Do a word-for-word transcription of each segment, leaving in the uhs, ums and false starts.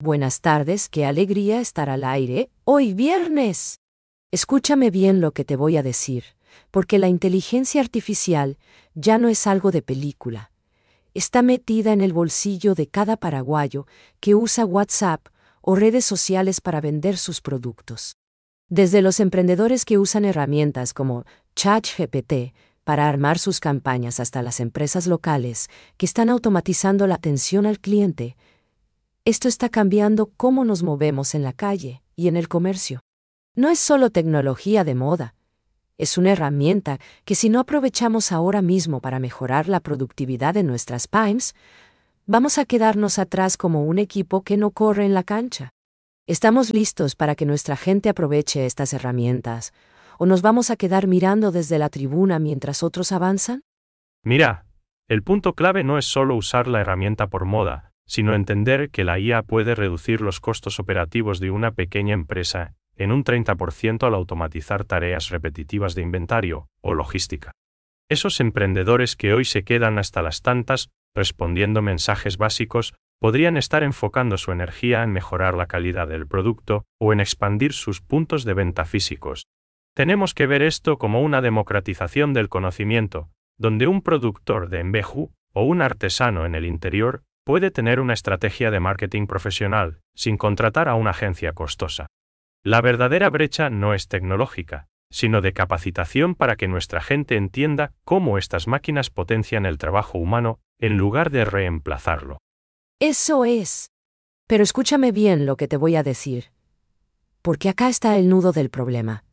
Buenas tardes, qué alegría estar al aire, hoy viernes. Escúchame bien lo que te voy a decir, porque la inteligencia artificial ya no es algo de película. Está metida en el bolsillo de cada paraguayo que usa WhatsApp o redes sociales para vender sus productos. Desde los emprendedores que usan herramientas como ChatGPT para armar sus campañas hasta las empresas locales que están automatizando la atención al cliente, esto está cambiando cómo nos movemos en la calle y en el comercio. No es solo tecnología de moda, es una herramienta que si no aprovechamos ahora mismo para mejorar la productividad de nuestras pymes, vamos a quedarnos atrás como un equipo que no corre en la cancha. ¿Estamos listos para que nuestra gente aproveche estas herramientas? ¿O nos vamos a quedar mirando desde la tribuna mientras otros avanzan? Mira, el punto clave no es solo usar la herramienta por moda, sino entender que la I A puede reducir los costos operativos de una pequeña empresa en un treinta por ciento al automatizar tareas repetitivas de inventario o logística. Esos emprendedores que hoy se quedan hasta las tantas respondiendo mensajes básicos podrían estar enfocando su energía en mejorar la calidad del producto o en expandir sus puntos de venta físicos. Tenemos que ver esto como una democratización del conocimiento, donde un productor de embejú o un artesano en el interior puede tener una estrategia de marketing profesional sin contratar a una agencia costosa. La verdadera brecha no es tecnológica, sino de capacitación para que nuestra gente entienda cómo estas máquinas potencian el trabajo humano en lugar de reemplazarlo. Eso es. Pero escúchame bien lo que te voy a decir, porque acá está el nudo del problema.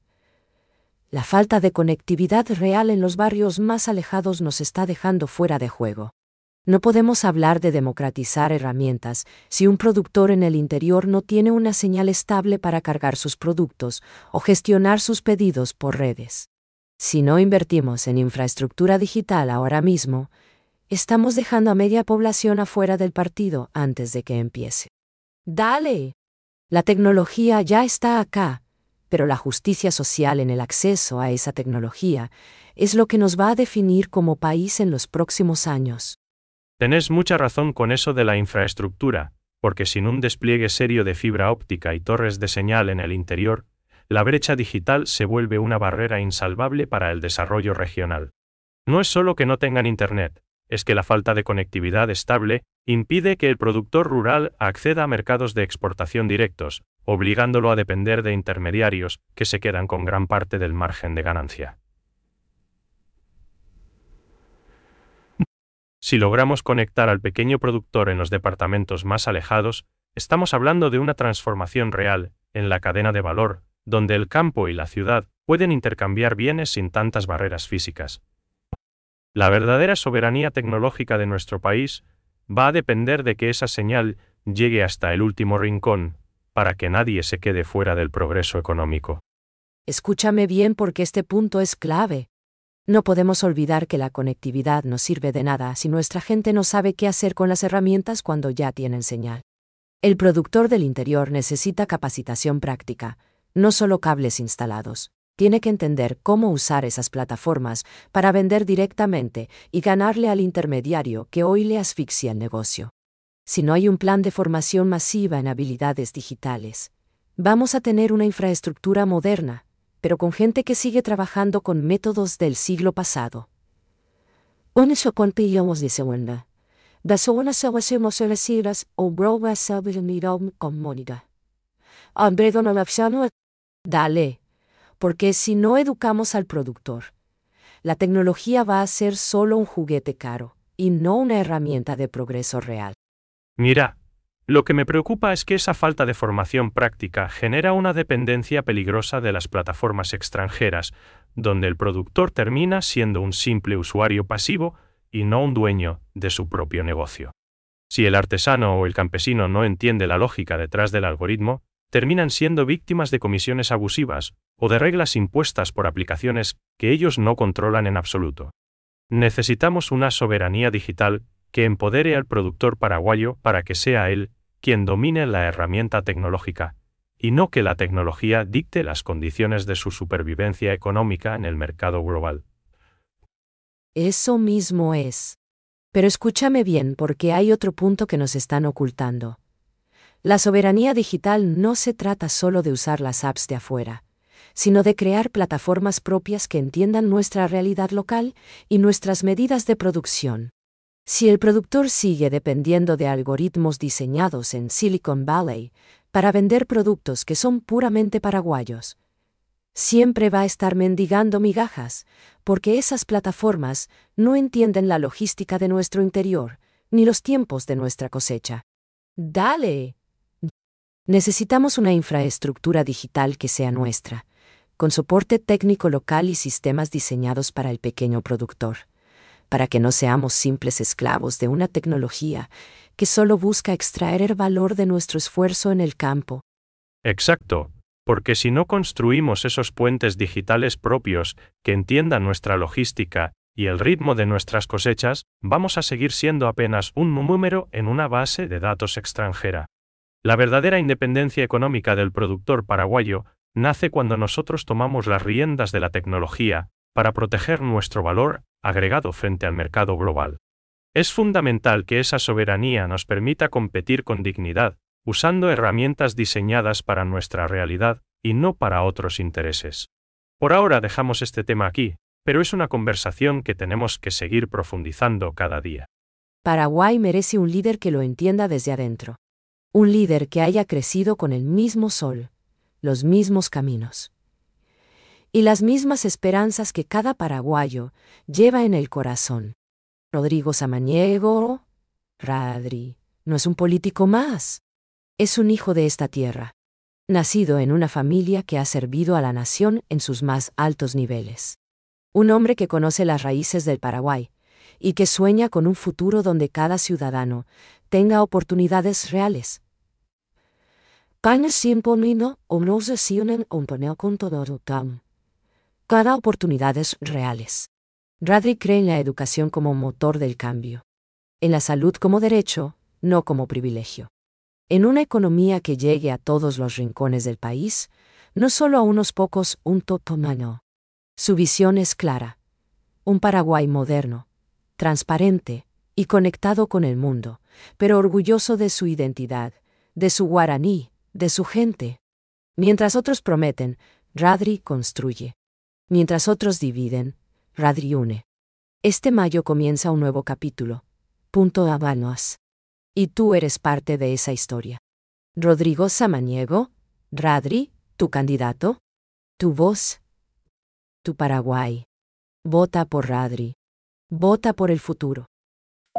La falta de conectividad real en los barrios más alejados nos está dejando fuera de juego. No podemos hablar de democratizar herramientas si un productor en el interior no tiene una señal estable para cargar sus productos o gestionar sus pedidos por redes. Si no invertimos en infraestructura digital ahora mismo, estamos dejando a media población afuera del partido antes de que empiece. ¡Dale! La tecnología ya está acá, pero la justicia social en el acceso a esa tecnología es lo que nos va a definir como país en los próximos años. Tenés mucha razón con eso de la infraestructura, porque sin un despliegue serio de fibra óptica y torres de señal en el interior, la brecha digital se vuelve una barrera insalvable para el desarrollo regional. No es solo que no tengan Internet, es que la falta de conectividad estable impide que el productor rural acceda a mercados de exportación directos, obligándolo a depender de intermediarios que se quedan con gran parte del margen de ganancia. Si logramos conectar al pequeño productor en los departamentos más alejados, estamos hablando de una transformación real en la cadena de valor, donde el campo y la ciudad pueden intercambiar bienes sin tantas barreras físicas. La verdadera soberanía tecnológica de nuestro país va a depender de que esa señal llegue hasta el último rincón, para que nadie se quede fuera del progreso económico. Escúchame bien porque este punto es clave. No podemos olvidar que la conectividad no sirve de nada si nuestra gente no sabe qué hacer con las herramientas cuando ya tienen señal. El productor del interior necesita capacitación práctica, no solo cables instalados. Tiene que entender cómo usar esas plataformas para vender directamente y ganarle al intermediario que hoy le asfixia el negocio. Si no hay un plan de formación masiva en habilidades digitales, vamos a tener una infraestructura moderna, pero con gente que sigue trabajando con métodos del siglo pasado. Una soconpillamos de segunda. Basona se hacemos elasiras o broba sabe mirar con Mónica. Hombre, don Alexano, dale, porque si no educamos al productor, la tecnología va a ser solo un juguete caro y no una herramienta de progreso real. Mira, lo que me preocupa es que esa falta de formación práctica genera una dependencia peligrosa de las plataformas extranjeras, donde el productor termina siendo un simple usuario pasivo y no un dueño de su propio negocio. Si el artesano o el campesino no entiende la lógica detrás del algoritmo, terminan siendo víctimas de comisiones abusivas o de reglas impuestas por aplicaciones que ellos no controlan en absoluto. Necesitamos una soberanía digital que empodere al productor paraguayo para que sea él quien domine la herramienta tecnológica, y no que la tecnología dicte las condiciones de su supervivencia económica en el mercado global. Eso mismo es. Pero escúchame bien porque hay otro punto que nos están ocultando. La soberanía digital no se trata solo de usar las apps de afuera, sino de crear plataformas propias que entiendan nuestra realidad local y nuestras medidas de producción. Si el productor sigue dependiendo de algoritmos diseñados en Silicon Valley para vender productos que son puramente paraguayos, siempre va a estar mendigando migajas, porque esas plataformas no entienden la logística de nuestro interior, ni los tiempos de nuestra cosecha. ¡Dale! Necesitamos una infraestructura digital que sea nuestra, con soporte técnico local y sistemas diseñados para el pequeño productor, para que no seamos simples esclavos de una tecnología que solo busca extraer el valor de nuestro esfuerzo en el campo. Exacto, porque si no construimos esos puentes digitales propios que entiendan nuestra logística y el ritmo de nuestras cosechas, vamos a seguir siendo apenas un número en una base de datos extranjera. La verdadera independencia económica del productor paraguayo nace cuando nosotros tomamos las riendas de la tecnología para proteger nuestro valor agregado frente al mercado global. Es fundamental que esa soberanía nos permita competir con dignidad, usando herramientas diseñadas para nuestra realidad y no para otros intereses. Por ahora dejamos este tema aquí, pero es una conversación que tenemos que seguir profundizando cada día. Paraguay merece un líder que lo entienda desde adentro. Un líder que haya crecido con el mismo sol, los mismos caminos y las mismas esperanzas que cada paraguayo lleva en el corazón. Rodrigo Samaniego, Radri, no es un político más. Es un hijo de esta tierra, nacido en una familia que ha servido a la nación en sus más altos niveles. Un hombre que conoce las raíces del Paraguay y que sueña con un futuro donde cada ciudadano tenga oportunidades reales. Cada oportunidades reales. Radri cree en la educación como motor del cambio, en la salud como derecho, no como privilegio. En una economía que llegue a todos los rincones del país, no solo a unos pocos, un totomano. Su visión es clara. Un Paraguay moderno, transparente y conectado con el mundo, pero orgulloso de su identidad, de su guaraní, de su gente. Mientras otros prometen, Radri construye. Mientras otros dividen, Radri une. Este mayo comienza un nuevo capítulo. Punto Habanos. Y tú eres parte de esa historia. Rodrigo Samaniego, Radri, tu candidato, tu voz, tu Paraguay. Vota por Radri. Vota por el futuro.